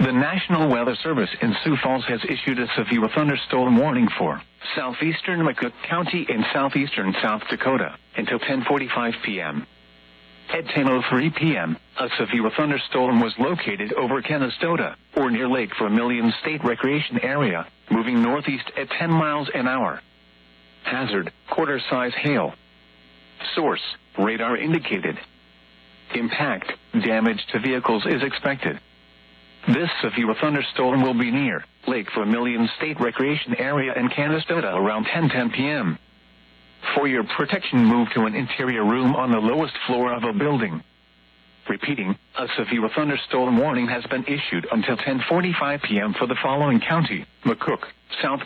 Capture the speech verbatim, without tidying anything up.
The National Weather Service in Sioux Falls has issued a severe thunderstorm warning for southeastern McCook County and southeastern South Dakota until ten forty-five p.m. At ten oh three p.m., a severe thunderstorm was located over Canastota, or near Lake Vermilion State Recreation Area, moving northeast at ten miles an hour. Hazard, quarter-size hail. Source, radar indicated. Impact, damage to vehicles is expected. This severe thunderstorm will be near Lake Vermilion State Recreation Area in Canastota around ten ten p.m. For your protection, move to an interior room on the lowest floor of a building. Repeating, a severe thunderstorm warning has been issued until ten forty-five p.m. for the following county: McCook, South